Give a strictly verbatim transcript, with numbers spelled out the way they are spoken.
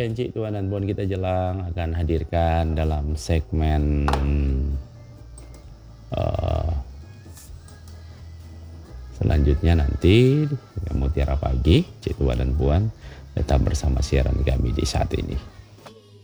yang Cik Tuan dan Puan kita jelang akan hadirkan dalam segmen uh, selanjutnya nanti Mutiara Pagi. Cik Tuan dan Puan tetap bersama siaran kami di saat ini.